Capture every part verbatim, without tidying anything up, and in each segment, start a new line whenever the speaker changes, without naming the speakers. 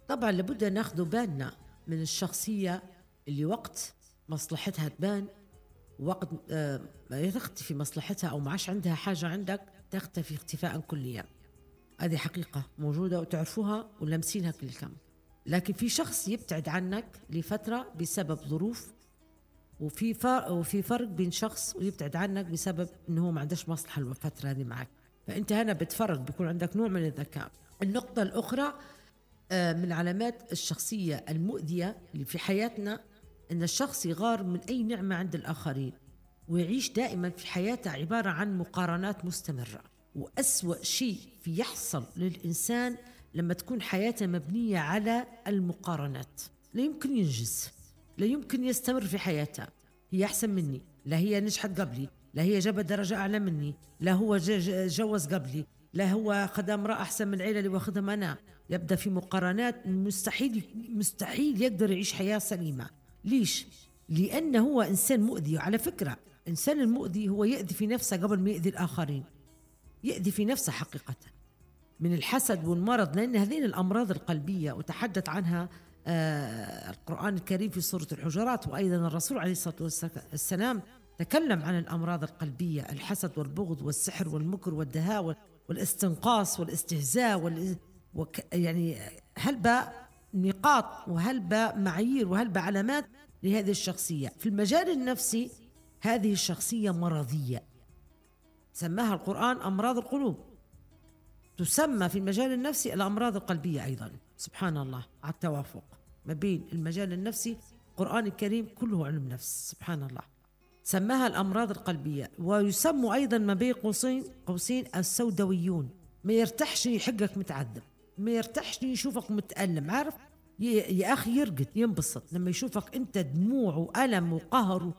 طبعا لابد ناخذ بالنا من الشخصية اللي وقت مصلحتها تبان، وقت آه، ما تختفي مصلحتها أو معاش عندها حاجة عندك تختفي اختفاء كليا. هذه حقيقة موجودة وتعرفوها ولمسينها كل كم. لكن في شخص يبتعد عنك لفترة بسبب ظروف، وفي فرق وفي فرق بين شخص ويبتعد عنك بسبب انه هو ما عندش مصلحة الفترة هذه معك. فانت هنا بتفرق، بيكون عندك نوع من الذكاء. النقطة الأخرى آه، من علامات الشخصية المؤذية اللي في حياتنا ان الشخص يغار من اي نعمة عند الآخرين، ويعيش دائما في حياته عبارة عن مقارنات مستمرة. وأسوأ شيء في يحصل للإنسان لما تكون حياته مبنية على المقارنات، لا يمكن ينجز، لا يمكن يستمر في حياته. هي أحسن مني، لا هي نجحت قبلي، لا هي جابت درجة أعلى مني، لا هو جوز قبلي، لا هو خد امرأة أحسن من العيلة اللي واخدها أنا. يبدأ في مقارنات، مستحيل مستحيل يقدر يعيش حياة سليمة. ليش؟ لأنه هو إنسان مؤذي. على فكرة الإنسان المؤذي هو يأذي في نفسه قبل ما يأذي الآخرين، يأذي في نفسه حقيقة من الحسد والمرض، لأن هذين الأمراض القلبية وتحدث عنها آه القرآن الكريم في سورة الحجرات، وأيضا الرسول عليه الصلاة والسلام تكلم عن الأمراض القلبية: الحسد والبغض والسحر والمكر والدهاء والاستنقاص والاستهزاء وال... وك... يعني هلبا نقاط وهلبا معايير وهلبا علامات لهذه الشخصية. في المجال النفسي هذه الشخصية مرضية، سماها القرآن أمراض القلوب. تسمى في المجال النفسي الأمراض القلبية أيضا. سبحان الله على التوافق ما بين المجال النفسي. القرآن الكريم كله علم نفس، سبحان الله. سماها الأمراض القلبية. ويسموا أيضا ما بين قوسين قوسين السوداويون. ما يرتاحش يحقك متعذب، ما يرتاحش يشوفك متألم. عارف يا أخي يرقد ينبسط لما يشوفك أنت دموع وألم وقهر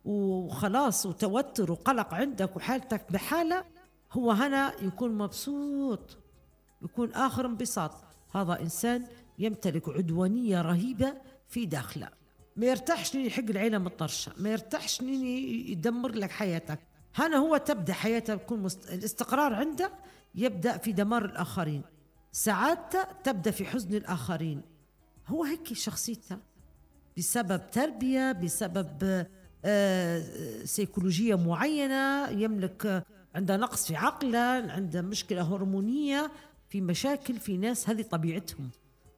وخلاص وتوتر وقلق عندك وحالتك بحالة، هو هنا يكون مبسوط، يكون آخر انبساط. هذا إنسان يمتلك عدوانية رهيبة في داخله. ما يرتاحش يحق العيلة مطرشة، ما يرتاحش يدمر لك حياتك. هنا هو تبدأ حياته بكون مست... الاستقرار عنده يبدأ في دمار الآخرين، سعادته تبدأ في حزن الآخرين. هو هيك شخصيته بسبب تربية، بسبب آه سيكولوجية معينة، يملك آه عنده نقص في عقله، عنده مشكلة هرمونية، في مشاكل في ناس هذه طبيعتهم.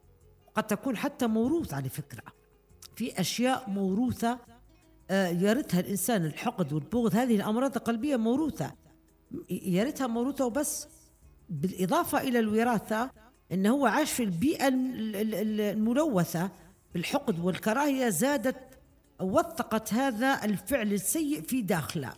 قد تكون حتى موروث، على فكرة في أشياء موروثة آه يرثها الإنسان. الحقد والبغض هذه الأمراض القلبية موروثة، يرثها موروثة وبس. بالإضافة إلى الوراثة إنه هو عاش في البيئة الملوثة بالحقد والكراهية، زادت أو وثقت هذا الفعل السيء في داخله،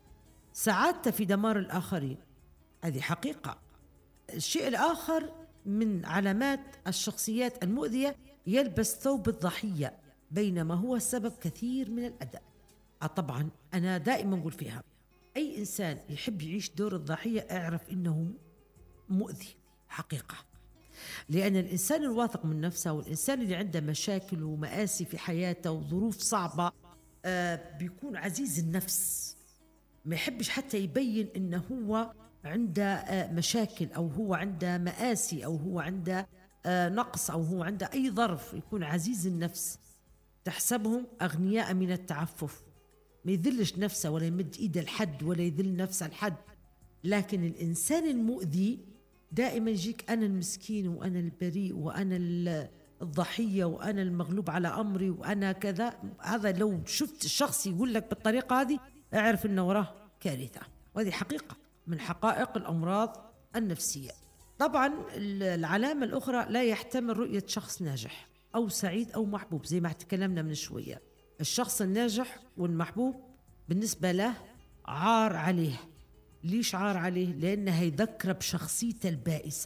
سعادته في دمار الآخرين. هذه حقيقة. الشيء الآخر من علامات الشخصيات المؤذية: يلبس ثوب الضحية بينما هو سبب كثير من الأذى. طبعا أنا دائما أقول فيها أي إنسان يحب يعيش دور الضحية اعرف إنه مؤذي حقيقة. لأن الإنسان الواثق من نفسه والإنسان اللي عنده مشاكل ومآسي في حياته وظروف صعبة آه بيكون عزيز النفس، ما يحبش حتى يبين إنه هو عنده آه مشاكل أو هو عنده مآسي أو هو عنده آه نقص أو هو عنده أي ظرف. يكون عزيز النفس، تحسبهم أغنياء من التعفف، ما يذلش نفسه ولا يمد إيده لحد ولا يذل نفسه لحد. لكن الإنسان المؤذي دائما يجيك أنا المسكين وأنا البريء وأنا الضحية وأنا المغلوب على أمري وأنا كذا. هذا لو شفت الشخص يقول لك بالطريقة هذه اعرف أنه وراه كارثة، وهذه حقيقة من حقائق الأمراض النفسية. طبعا العلامة الأخرى: لا يحتمل رؤية شخص ناجح أو سعيد أو محبوب. زي ما تكلمنا من شوية، الشخص الناجح والمحبوب بالنسبة له عار عليه. ليش عار عليه؟ لأنه هيذكره بشخصيته البائسة،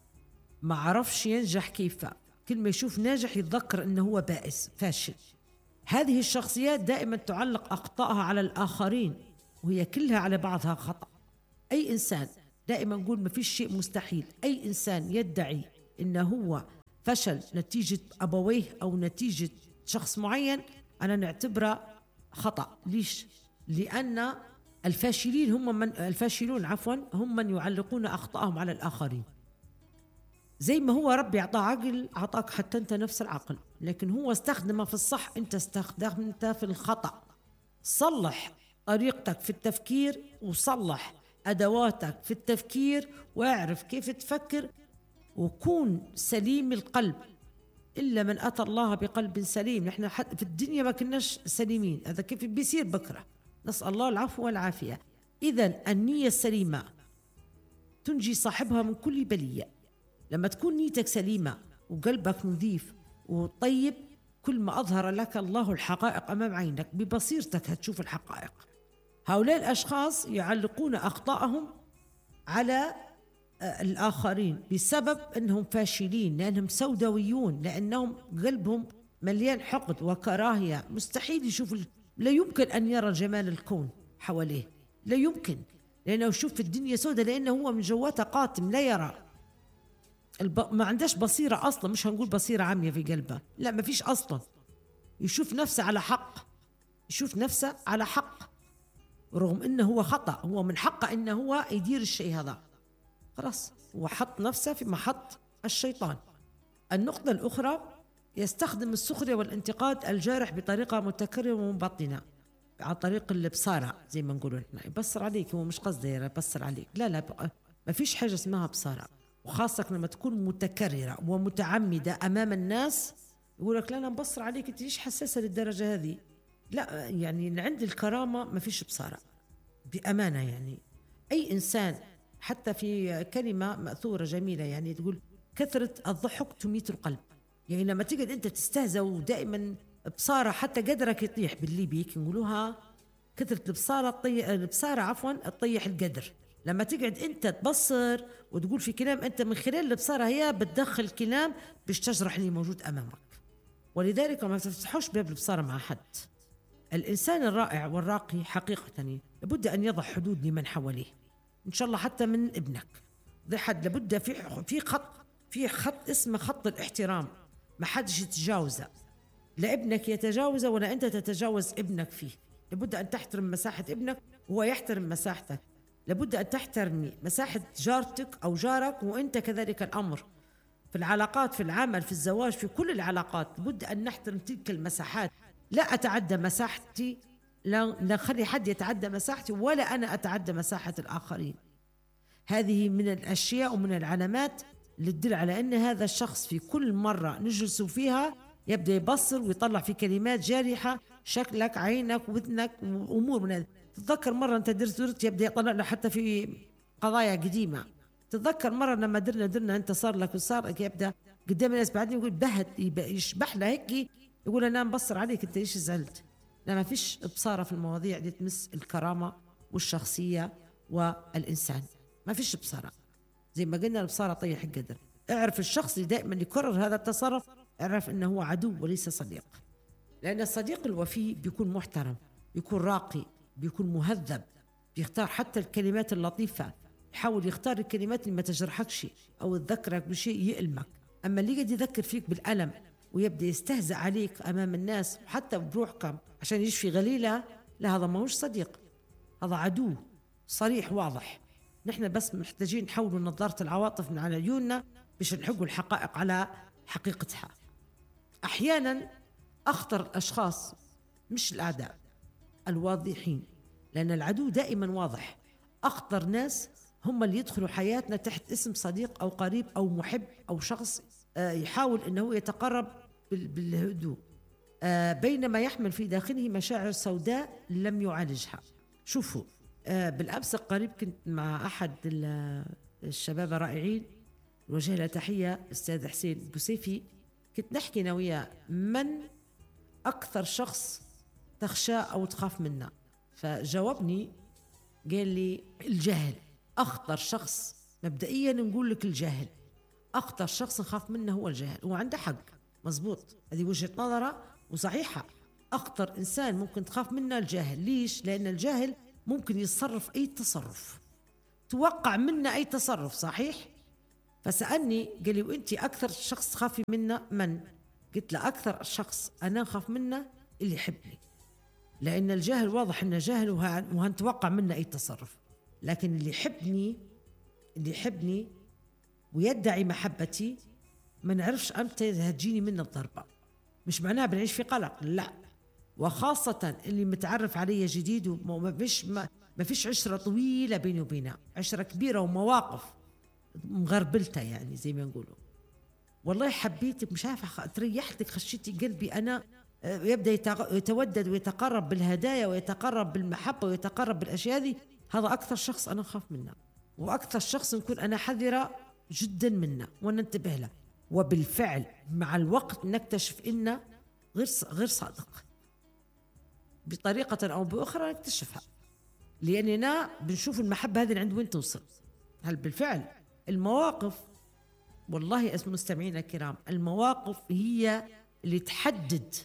ما عرفش ينجح كيف، كل ما يشوف ناجح يتذكر أنه هو بائس فاشل. هذه الشخصيات دائما تعلق أخطائها على الآخرين وهي كلها على بعضها خطأ. أي إنسان دائما نقول ما فيش شيء مستحيل. أي إنسان يدعي أنه هو فشل نتيجة أبويه أو نتيجة شخص معين أنا نعتبره خطأ. ليش؟ لأن الفاشلين هم من الفاشلون عفوا هم من يعلقون أخطائهم على الآخرين. زي ما هو ربي أعطاه عقل أعطاك حتى أنت نفس العقل، لكن هو استخدمه في الصح، أنت استخدمته في الخطأ. صلح طريقتك في التفكير، وصلح أدواتك في التفكير، واعرف كيف تفكر، وكون سليم القلب. إلا من أتى الله بقلب سليم. نحن حتى في الدنيا ما كناش سليمين، هذا كيف بيصير بكرة؟ نسأل الله العفو والعافية. إذن النية السليمة تنجي صاحبها من كل بلية. لما تكون نيتك سليمة وقلبك نظيف وطيب، كل ما أظهر لك الله الحقائق أمام عينك ببصيرتك هتشوف الحقائق. هؤلاء الأشخاص يعلقون أخطائهم على الآخرين بسبب أنهم فاشلين، لأنهم سوداويون، لأنهم قلبهم مليان حقد وكراهية. مستحيل يشوف، لا يمكن أن يرى جمال الكون حواليه، لا يمكن، لأنه يشوف الدنيا سوداء، لأنه هو من جواته قاتم لا يرى. الب... ما عندهش بصيرة أصلا، مش هنقول بصيرة عامية في قلبه، لا ما فيش أصلا. يشوف نفسه على حق، يشوف نفسه على حق، رغم أنه هو خطأ. هو من حقه أنه هو يدير الشيء هذا، خلاص هو حط نفسه في محط الشيطان. النقطة الأخرى، يستخدم السخرية والانتقاد الجارح بطريقة متكررة ومبطنة، عن طريق البصارة زي ما نقولوا احنا. يبصر عليك، هو مش قصده يبصر عليك، لا لا، ما فيش حاجة اسمها بصارة، وخاصة لما تكون متكررة ومتعمدة أمام الناس. يقول لك لا أنا مبصر عليك، أنت ليش حساسة للدرجة هذه؟ لا، يعني عند الكرامة ما فيش بصارة بأمانة. يعني أي إنسان، حتى في كلمة مأثورة جميلة يعني تقول كثرة الضحك تميت القلب. يعني لما تقعد أنت تستهزأ ودائما بصارة حتى قدرك يطيح، باللي بيك نقولوها كثرة البصارة الطي... البصارة عفوا تطيح القدر. لما تقعد أنت تبصر وتقول في كلام، أنت من خلال البصارة هي بتدخل كلام باش تجرح اللي موجود أمامك. ولذلك ما تفتحوش باب البصارة مع حد. الإنسان الرائع والراقي حقيقة لابد أن يضع حدود لمن حواليه، إن شاء الله حتى من ابنك. ذي حد لابد في في خط في خط اسمه خط الاحترام، ما حدش يتجاوزه، لا ابنك يتجاوزه ولا أنت تتجاوز ابنك فيه. لابد أن تحترم مساحة ابنك وهو يحترم مساحتك. لابد أن تحترمي مساحة جارتك أو جارك، وأنت كذلك الأمر في العلاقات، في العمل، في الزواج، في كل العلاقات لابد أن نحترم تلك المساحات. لا أتعدى مساحتي، لا نخلي حد يتعدى مساحتي، ولا أنا أتعدى مساحة الآخرين. هذه من الأشياء ومن العلامات اللي تدل على أن هذا الشخص في كل مرة نجلس فيها يبدأ يبصر ويطلع في كلمات جارحة، شكلك، عينك، وذنك، وأمور من هذا. تتذكر مرة أنت درت درت يبدأ يطلع له حتى في قضايا قديمة. تتذكر مرة لما درنا درنا أنت صار لك وصار لك، يبدأ قدام الناس بعدين يقول بهت، يشبح له هيك، يقول أنا مبصر عليك، أنت ليش زعلت؟ لا، ما فيش بصارة في المواضيع اللي تمس الكرامة والشخصية والإنسان، ما فيش بصارة. زي ما قلنا البصارة طيح القدر. اعرف الشخص اللي دائما يكرر هذا التصرف، اعرف أنه هو عدو وليس صديق. لأن الصديق الوفي بيكون محترم، بيكون راقي، بيكون مهذب، بيختار حتى الكلمات اللطيفة، يحاول يختار الكلمات اللي ما تجرحكش أو تذكرك بشيء يألمك. أما اللي قد يذكر فيك بالألم ويبدأ يستهزأ عليك أمام الناس وحتى بروحك عشان يشفي غليلة، لا، هذا ما هوش صديق، هذا عدو صريح واضح. نحن بس محتاجين نحولوا نظارة العواطف من على عيوننا باش نحقوا الحقائق على حقيقتها. أحيانا أخطر الأشخاص مش الأعداء، الواضحين، لأن العدو دائما واضح. أخطر ناس هم اللي يدخلوا حياتنا تحت اسم صديق أو قريب أو محب أو شخص يحاول أنه يتقرب بالهدوء، بينما يحمل في داخله مشاعر سوداء لم يعالجها. شوفوا، بالأمس القريب كنت مع أحد الشباب الرائعين، وجه له تحية، أستاذ حسين بوسيفي. كنت نحكي أنا وياه من أكثر شخص تخشى أو تخاف منه، فجاوبني قال لي الجهل. أخطر شخص مبدئيا نقول لك الجهل، أخطر شخص نخاف منه هو الجهل. وعنده حق، مزبوط، هذه وجهة نظره وصحيحة. أخطر إنسان ممكن تخاف منه الجاهل. ليش؟ لأن الجاهل ممكن يتصرف أي تصرف، توقع منه أي تصرف، صحيح؟ فسألني قال لي وأنت أكثر شخص تخافي منه من؟ قلت له أكثر شخص أنا أخاف منه اللي يحبني، لأن الجاهل واضح أنه جاهل وهنتوقع منه أي تصرف. لكن اللي يحبني اللي يحبني ويدعي محبتي ما نعرفش أمتى هتجيني منه الضربة. مش معناها بنعيش في قلق، لا، وخاصة اللي متعرف علي جديد وما فيش ما ما فيش عشرة طويلة بيني وبينه، عشرة كبيرة ومواقف مغربلتها يعني زي ما نقولوا. والله حبيتك، مش عارفة تريحتك، خشيتي قلبي أنا. يبدأ يتودد ويتقرب بالهدايا ويتقرب بالمحبة ويتقرب بالأشياء دي. هذا أكثر شخص أنا أخاف منه، وأكثر شخص نكون أنا حذرة جدا منه وننتبه له. وبالفعل مع الوقت نكتشف إنه غير غير صادق بطريقة أو بأخرى، نكتشفها لأننا بنشوف المحبة هذه عند وين توصل. هل بالفعل المواقف، والله اسم مستمعينا الكرام، المواقف هي اللي تحدد،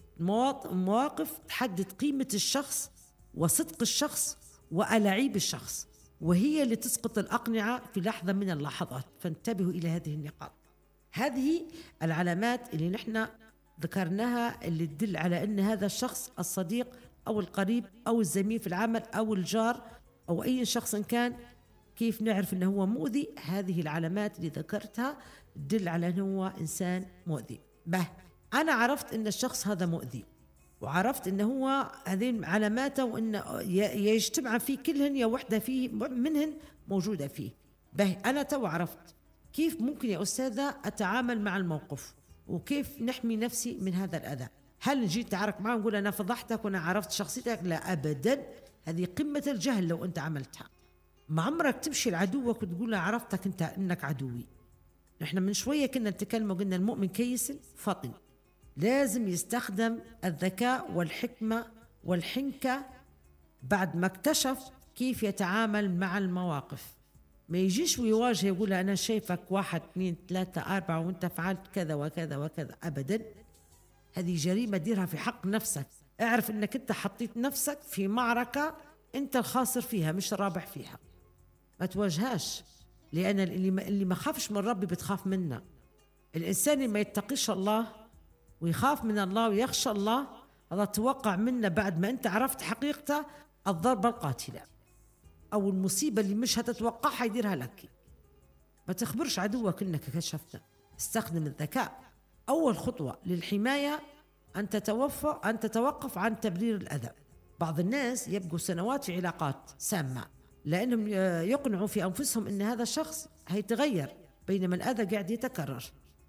المواقف تحدد قيمة الشخص وصدق الشخص وألاعيب الشخص، وهي اللي تسقط الأقنعة في لحظة من اللحظات. فانتبهوا إلى هذه النقاط. هذه العلامات اللي نحن ذكرناها اللي تدل على أن هذا الشخص الصديق أو القريب أو الزميل في العمل أو الجار أو أي شخص كان. كيف نعرف أنه هو مؤذي؟ هذه العلامات اللي ذكرتها تدل على أنه هو إنسان مؤذي. به أنا عرفت أن الشخص هذا مؤذي، وعرفت أنه هو هذين علاماته، وأنه يجتمع فيه كلهن يا وحدة فيه منهن موجودة فيه. به أنا تو عرفت كيف ممكن يا أستاذة أتعامل مع الموقف، وكيف نحمي نفسي من هذا الأذى. هل نجي تعارك معه ونقول أنا فضحتك وأنا عرفت شخصيتك؟ لا أبدا، هذه قمة الجهل لو أنت عملتها. ما عمرك تمشي لعدوك وتقول له عرفتك أنت أنك عدوي. نحن من شوية كنا نتكلم وقلنا المؤمن كيس فطن، لازم يستخدم الذكاء والحكمة والحنكة بعد ما اكتشف كيف يتعامل مع المواقف. ما يجيش ويواجه يقول أنا شايفك واحد اثنين ثلاثة أربعة وأنت فعلت كذا وكذا وكذا، أبدا. هذه جريمة ديرها في حق نفسك. اعرف أنك أنت حطيت نفسك في معركة أنت الخاسر فيها مش الرابح فيها. ما تواجهاش، لأن اللي ما خافش من ربي بتخاف منه. الإنسان اللي ما يتقيش الله ويخاف من الله ويخشى الله، هذا توقع منه بعد ما أنت عرفت حقيقته الضربة القاتلة أو المصيبة اللي مش هتتوقعها يديرها لك. ما تخبرش عدوك أنك كشفته. استخدم الذكاء. أول خطوة للحماية أن تتوفى أن تتوقف عن تبرير الأذى. بعض الناس يبقوا سنوات في علاقات سامة لأنهم يقنعوا في أنفسهم أن هذا الشخص هيتغير، بينما الأذى قاعد يتكرر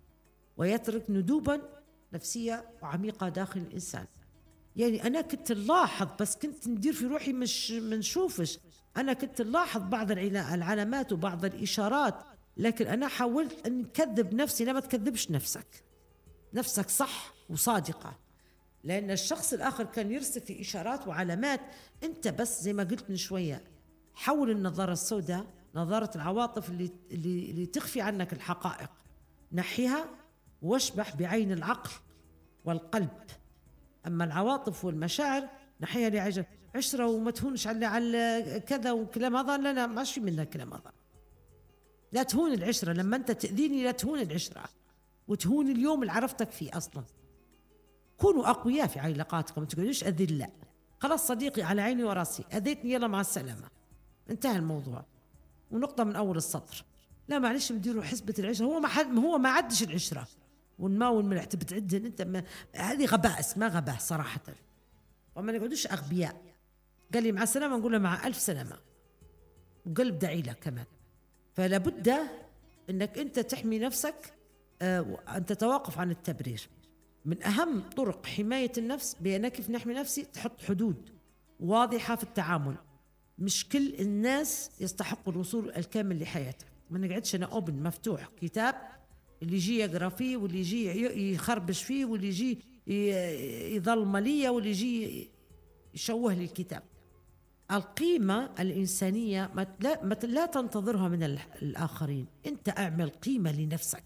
ويترك ندوبا نفسية وعميقة داخل الإنسان. يعني أنا كنت نلاحظ، بس كنت ندير في روحي مش منشوفش. أنا كنت نلاحظ بعض العلامات وبعض الإشارات، لكن أنا حاولت أن أكذب نفسي. لا، ما تكذبش نفسك، نفسك صح وصادقة، لأن الشخص الآخر كان يرسل في إشارات وعلامات. أنت بس زي ما قلت من شوية، حول النظارة السوداء، نظارة العواطف اللي, اللي, اللي تخفي عنك الحقائق، نحيها واشبح بعين العقل والقلب. أما العواطف والمشاعر نحيها لعجل عشرة وما تهونش على على كذا وكلام هذا. لا لا، ما في منها الكلام هذا. لا تهون العشرة، لما أنت تأذيني لا تهون العشرة وتهون اليوم اللي عرفتك فيه أصلا. كونوا أقوياء في علاقاتكم، ما تقولوش أذلاء. خلاص صديقي على عيني وراسي، أذيتني يلا مع السلامة، انتهى الموضوع ونقطة من أول السطر. لا معلش مديروا حسبة العشرة، هو ما حد هو ما عدش العشرة والماء والملح بتعدهن انت. ما هذه غباء، اسمها غباء صراحة. وما نقعدوش أغبياء. قال لي مع السلامة نقول له مع ألف سلامة، وقلب داعي له كمان. فلا بد انك انت تحمي نفسك، أن تتوقف عن التبرير. من أهم طرق حماية النفس بأنك كيف نحمي نفسي، تحط حدود واضحة في التعامل. مش كل الناس يستحقوا الوصول الكامل لحياتك. ما نقعدش أنا أوبن مفتوح كتاب اللي يجي يقرأ فيه واللي يجي يخربش فيه واللي يجي يظل ملية واللي يجي يشوه لي الكتاب. القيمة الإنسانية ما لا, ما لا تنتظرها من الآخرين. أنت أعمل قيمة لنفسك،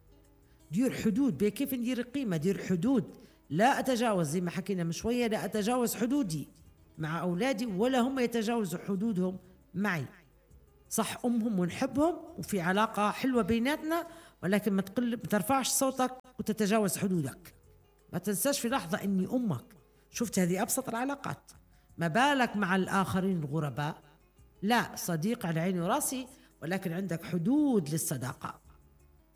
دير حدود. بكيف ندير القيمة؟ دير حدود. لا أتجاوز، زي ما حكينا من شوية، لا أتجاوز حدودي مع أولادي ولا هم يتجاوزوا حدودهم معي. صح أمهم ونحبهم وفي علاقة حلوة بيناتنا، ولكن ما تقل ما ترفعش صوتك وتتجاوز حدودك. ما تنساش في لحظة إني أمك. شفت، هذه أبسط العلاقات. ما بالك مع الآخرين الغرباء؟ لا، صديق على عيني وراسي، ولكن عندك حدود للصداقة.